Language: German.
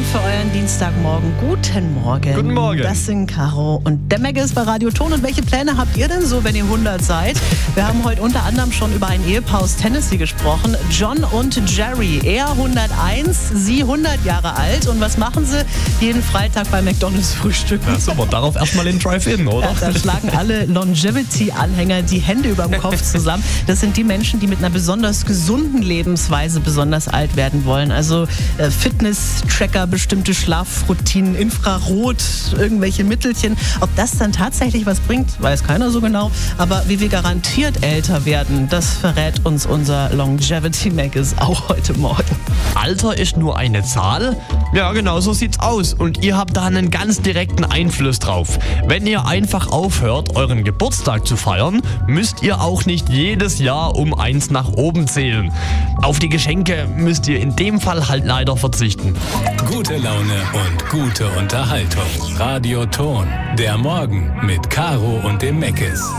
für euren Dienstagmorgen. Guten Morgen. Guten Morgen. Das sind Caro und der Meg ist bei Radio Ton. Und welche Pläne habt ihr denn so, wenn ihr 100 seid? Wir haben heute unter anderem schon über ein Ehepaar aus Tennessee gesprochen. John und Jerry. Er 101, sie 100 Jahre alt. Und was machen sie? Jeden Freitag bei McDonald's frühstücken. Ja, super, darauf erstmal in Drive-In, oder? Ja, da schlagen alle Longevity-Anhänger die Hände über dem Kopf zusammen. Das sind die Menschen, die mit einer besonders gesunden Lebensweise besonders alt werden wollen. Also Fitness-Tracker, bestimmte Schlafroutinen, Infrarot, irgendwelche Mittelchen. Ob das dann tatsächlich was bringt, weiß keiner so genau. Aber wie wir garantiert älter werden, das verrät uns unser Longevity-Magazin auch heute Morgen. Alter ist nur eine Zahl? Ja, genau so sieht's aus. Und ihr habt da einen ganz direkten Einfluss drauf. Wenn ihr einfach aufhört, euren Geburtstag zu feiern, müsst ihr auch nicht jedes Jahr um 1 nach oben zählen. Auf die Geschenke müsst ihr in dem Fall halt leider verzichten. Gute Laune und gute Unterhaltung. Radio Ton. Der Morgen mit Caro und dem Meckes.